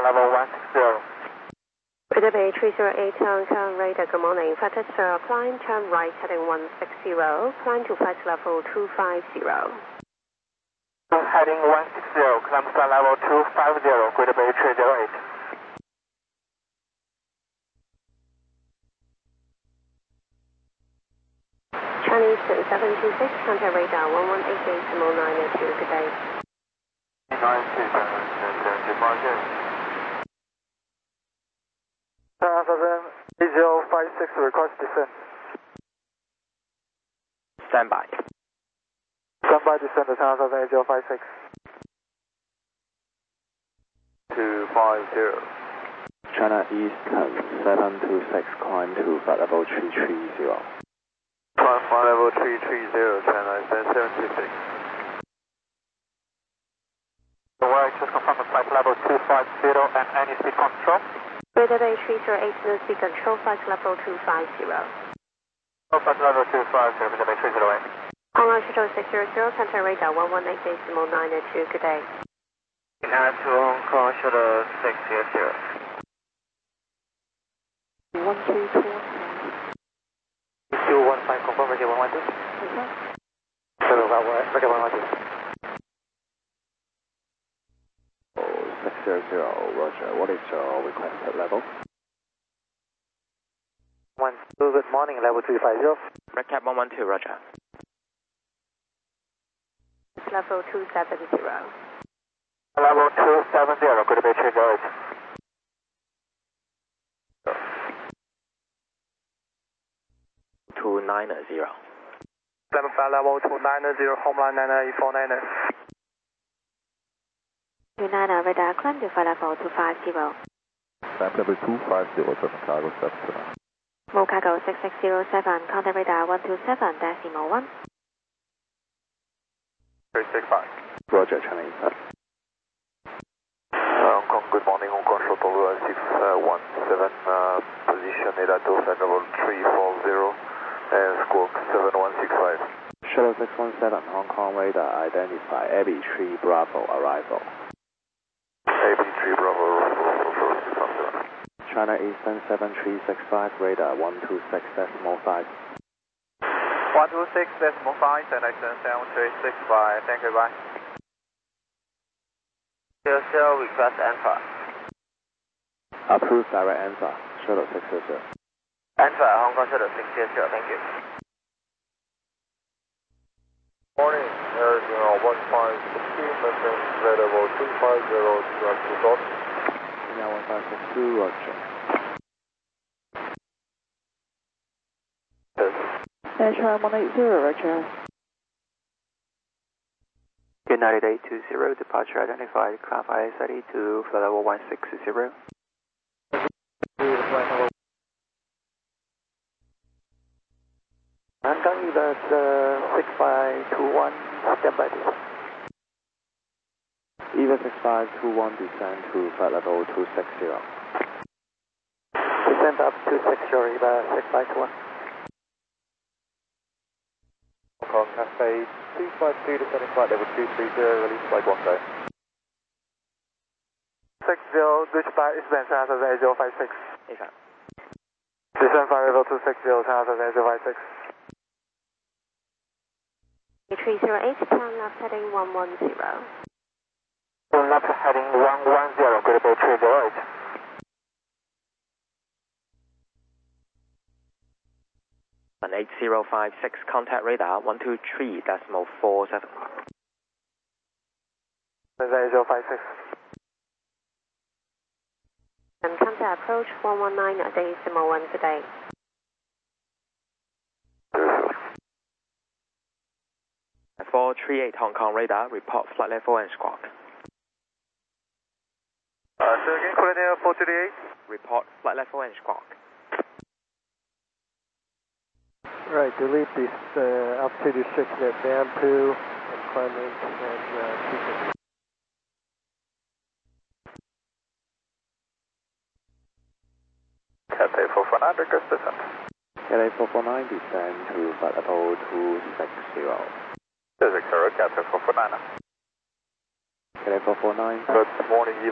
level 160. Radar Bay 308, turn radar, good morning. Flight test, climb, turn right, heading 160, climb to flight level 250. Heading 160, climb flight level 250, Radar Bay 308. Chinese 726, contact radar 1188.9 2, good day. 8056, request descent. Standby. Standby descent to 8056. 250. China East 726, climb to flight level 330. Climb flight level 330, China Eastern 726. Alright, just confirm the flight level 250 and any speed control. Radar Bay 308, no speed control, flight level 250. Flight level 250, Radar Bay 308. Online shuttle 600, contact radar 1188.9 2, good day. Add to Hong Kong shuttle 600. 132. 215, confirm Roger 112. Shuttle Roger 112. 600, Roger. What is your requested level? 12, good morning, level 350. Recap 112, Roger. Level 270. Level 270, good bay 308. 290. Level 5, level 290, Homeline 98490. 29, radar, climb to flight level 250. Climb level 250, German cargo 7. Move cargo 6607, contact radar 127.1. 365. Roger, China Eastern. Hong Kong, good morning, Hong Kong shuttle 617, position Edato, flight level 340, and squawk 7165. Shuttle 617, Hong Kong radar, identify Abbey 3 Bravo arrival. Abbey 3 Bravo, arrival, 617. China Eastern 7365, radar 126.5. 126.5, and Eastern 7365, thank you, bye. CL request answer. Approved direct answer, shuttle 600. Answer, Hong Kong shuttle 600, thank you. Morning, Air 1516, maintain flight level 250, direct to dot. Now 1562, Roger. China 180, Roger. United 820, departure identified, climb IS-30 to flight level 160. Hanggang EVAS 6521, standby. EVA 6521, descend to flight level 260. Descend up 260, EVA 6521. Hong Kong Cafe 252, descending flight level 230, release flight 1 go. 60, dispatch eastbound China 8056. Descend flight level 260, China 8056. 308, turn left heading 110. Turn left heading 110, good bay 308. An 8056, contact radar 123.47. 8056. And contact approach 119.1 today. 438 Hong Kong radar, report flight level and squawk. Say again, Colonial 438. Report flight level and squawk. Right, delete this altitude restriction at Bamboo and Clement and Pekin. Cathay 449, request descent. Cathay 449, descend to flight level 260. 260, Cathay 449. Cathay 449. Good morning,